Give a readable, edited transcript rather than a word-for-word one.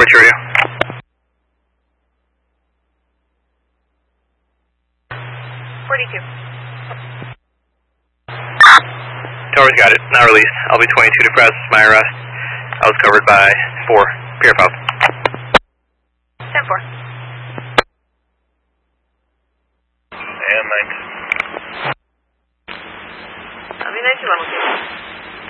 4-2 radio. 42. Tower's got it, not released. I'll be 22 to press, my arrest. I was covered by 4, Pierre Pub. 10-4. And 19. I'll be 91 location.